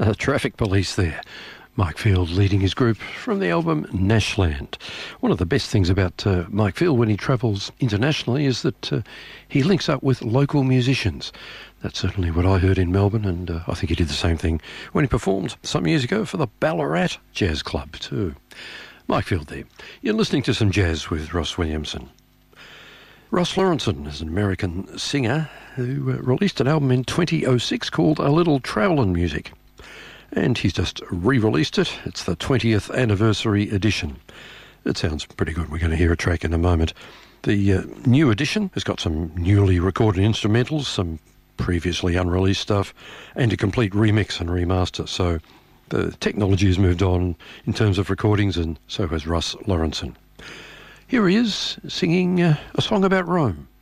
Traffic Police there. Mike Field leading his group from the album Nashland. One of the best things about Mike Field when he travels internationally is that he links up with local musicians. That's certainly what I heard in Melbourne, and I think he did the same thing when he performed some years ago for the Ballarat Jazz Club too. Mike Field there. You're listening to some jazz with Ross Williamson. Ross Lawrenson is an American singer who released an album in 2006 called A Little Travelin' Music. And he's just re-released it. It's the 20th anniversary edition. It sounds pretty good. We're going to hear a track in a moment. The new edition has got some newly recorded instrumentals, some previously unreleased stuff, and a complete remix and remaster. So the technology has moved on in terms of recordings, and so has Ross Lawrenson. Here he is singing a song about Rome.